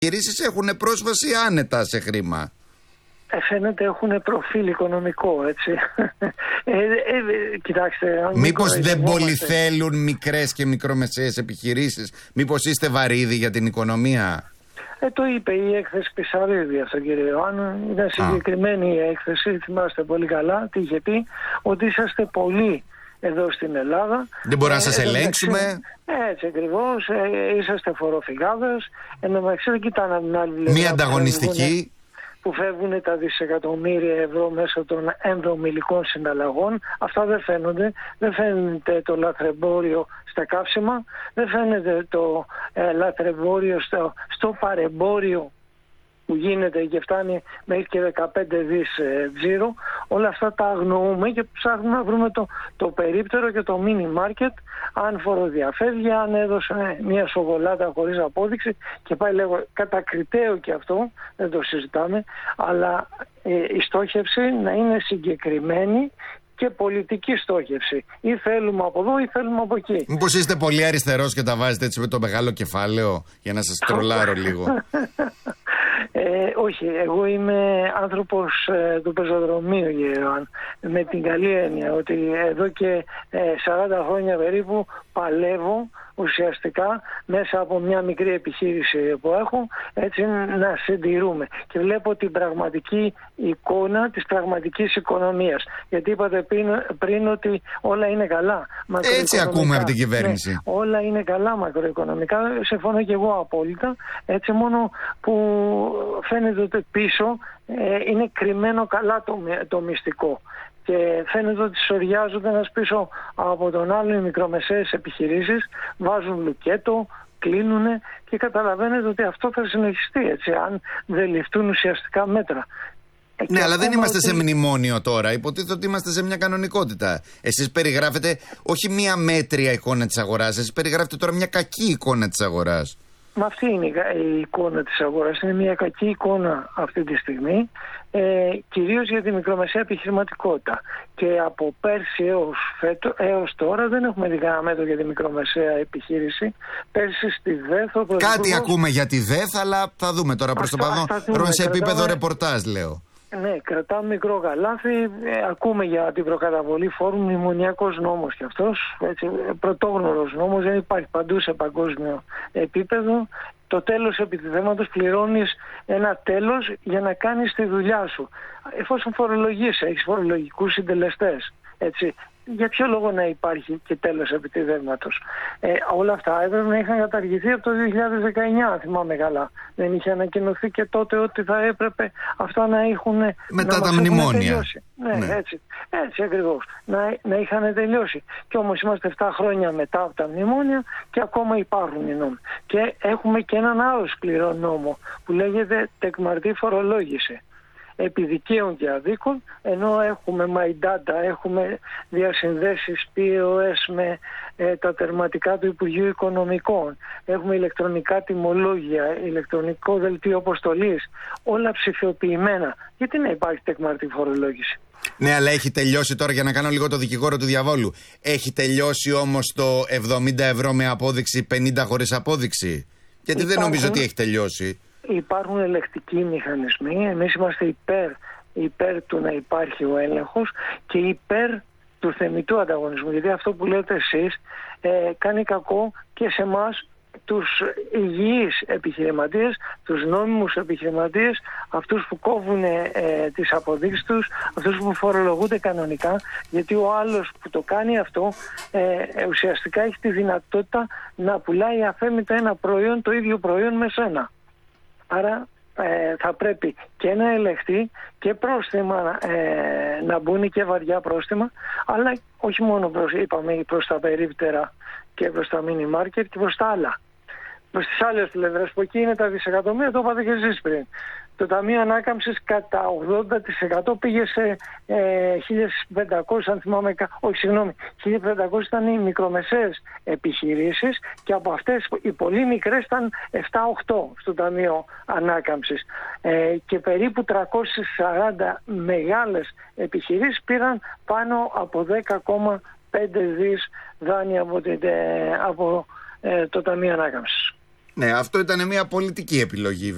επιχειρήσεις έχουν πρόσβαση άνετα σε χρήμα. Φαίνεται έχουν προφίλ οικονομικό, έτσι. Κοιτάξτε. Μήπως δεν πολύ θέλουν μικρές και μικρομεσαίες επιχειρήσεις? Μήπως είστε βαρύδι για την οικονομία? Το είπε η έκθεση Πισαρίδη αυτό, κύριε Ιωάννου. Είναι συγκεκριμένη η έκθεση, θυμάστε πολύ καλά τι είχε πει, ότι είσαστε πολλοί εδώ στην Ελλάδα. Δεν μπορούμε να σας ελέγξουμε. Έτσι ακριβώς, είσαστε φοροφυγάδες. Εν τω μεταξύ δεν κοιτάνε από την άλλη πλευρά. Μη ανταγωνιστική. Που φεύγουν τα δισεκατομμύρια ευρώ μέσω των ενδομηλικών συναλλαγών. Αυτά δεν φαίνονται. Δεν φαίνεται το λαθρεμπόριο στα καύσιμα. Δεν φαίνεται το λαθρεμπόριο στο παρεμπόριο που γίνεται και φτάνει μέχρι και 15 δις τζίρο. Όλα αυτά τα αγνοούμε και ψάχνουμε να βρούμε το περίπτερο και το μίνι μάρκετ, αν φοροδιαφεύγει, αν έδωσε μια σοκολάτα χωρίς απόδειξη και πάει λέγω κατακριτέο και αυτό, δεν το συζητάμε, αλλά η στόχευση να είναι συγκεκριμένη και πολιτική στόχευση. Ή θέλουμε από εδώ ή θέλουμε από εκεί. Μήπως είστε πολύ αριστερός και τα βάζετε έτσι με το μεγάλο κεφάλαιο για να σας τρολάρω λίγο? Όχι, εγώ είμαι άνθρωπος του πεζοδρομίου, Ιωάννη, με την καλή έννοια ότι εδώ και 40 χρόνια περίπου παλεύω ουσιαστικά μέσα από μια μικρή επιχείρηση που έχω, έτσι να συντηρούμε. Και βλέπω την πραγματική εικόνα της πραγματικής οικονομίας. Γιατί είπατε πριν ότι όλα είναι καλά. Έτσι ακούμε από την κυβέρνηση. Ναι, όλα είναι καλά μακροοικονομικά. Συμφωνώ και εγώ απόλυτα. Έτσι μόνο που φαίνεται ότι πίσω είναι κρυμμένο καλά το μυστικό. Και φαίνεται ότι σοριάζονται ένας πίσω από τον άλλο οι μικρομεσαίες επιχειρήσεις, βάζουν λουκέτο, κλείνουν και καταλαβαίνετε ότι αυτό θα συνεχιστεί, έτσι, αν δεν ληφθούν ουσιαστικά μέτρα. Ναι, αλλά δεν είμαστε σε μνημόνιο τώρα. Υποτίθεται ότι είμαστε σε μια κανονικότητα. Εσείς περιγράφετε όχι μια μέτρια εικόνα της αγοράς, εσείς περιγράφετε τώρα μια κακή εικόνα της αγοράς. Μα αυτή είναι η εικόνα της αγοράς. Είναι μια κακή εικόνα αυτή τη στιγμή, κυρίως για τη μικρομεσαία επιχειρηματικότητα. Και από πέρσι έως τώρα δεν έχουμε δει κανένα μέτρο για τη μικρομεσαία επιχείρηση. Πέρσι στη ΔΕΘ... Κάτι ακούμε για τη ΔΕΘ, αλλά θα δούμε τώρα προς το παρόν σε επίπεδο ρεπορτάζ, λέω. Ναι, κρατάμε μικρό καλάθι, ακούμε για την προκαταβολή φόρου, μνημονιακός νόμος και αυτός, έτσι, πρωτόγνωρος νόμος, δεν υπάρχει παντού σε παγκόσμιο επίπεδο. Το τέλος επιτιθέματος, πληρώνεις ένα τέλος για να κάνεις τη δουλειά σου. Εφόσον φορολογείσαι, έχεις φορολογικούς συντελεστές, έτσι. Για ποιο λόγο να υπάρχει και τέλος επιτιδεύματος? Όλα αυτά έπρεπε να είχαν καταργηθεί από το 2019, θυμάμαι καλά. Δεν είχε ανακοινωθεί και τότε ότι θα έπρεπε αυτά να έχουν... Μετά τα μνημόνια. Ναι. Έτσι ακριβώς. Να είχαν τελειώσει. Και όμως είμαστε 7 χρόνια μετά από τα μνημόνια και ακόμα υπάρχουν οι νόμοι. Και έχουμε και έναν άλλο σκληρό νόμο που λέγεται τεκμαρτή φορολόγηση. Επιδικαίων και αδίκων, ενώ έχουμε my data, έχουμε διασυνδέσεις POS με τα τερματικά του Υπουργείου Οικονομικών, έχουμε ηλεκτρονικά τιμολόγια, ηλεκτρονικό δελτίο αποστολής, όλα ψηφιοποιημένα. Γιατί να υπάρχει τεκμαρτή φορολόγηση? Ναι, αλλά έχει τελειώσει τώρα, για να κάνω λίγο το δικηγόρο του διαβόλου. Έχει τελειώσει όμως το 70 ευρώ με απόδειξη, 50 χωρίς απόδειξη? Γιατί δεν νομίζω ότι έχει τελειώσει. Υπάρχουν ελεγκτικοί μηχανισμοί. Εμείς είμαστε υπέρ του να υπάρχει ο έλεγχος και υπέρ του θεμιτού ανταγωνισμού. Γιατί αυτό που λέτε εσείς κάνει κακό και σε εμάς, τους υγιείς επιχειρηματίες, τους νόμιμους επιχειρηματίες, αυτούς που κόβουν τις αποδείξεις τους, αυτούς που φορολογούνται κανονικά, γιατί ο άλλος που το κάνει αυτό ουσιαστικά έχει τη δυνατότητα να πουλάει αφέμητα ένα προϊόν, το ίδιο προϊόν με σένα. Άρα θα πρέπει και να ελεγχθεί και πρόστιμα να μπουν και βαριά πρόστιμα, αλλά όχι μόνο προς τα περίπτερα και προς τα μίνι μάρκετ και προς τα άλλα. Προς τις άλλες πλευρές που εκεί είναι τα δισεκατομμύρια, το είπατε και εσείς πριν. Το Ταμείο Ανάκαμψης κατά 80% πήγε σε 1.500, αν θυμάμαι, 1.500 ήταν οι μικρομεσαίες επιχειρήσεις και από αυτές οι πολύ μικρές ήταν 7-8 στο Ταμείο Ανάκαμψης. Και περίπου 340 μεγάλες επιχειρήσεις πήραν πάνω από 10,5 δις δάνεια από το Ταμείο Ανάκαμψης. Ναι, αυτό ήταν μια πολιτική επιλογή.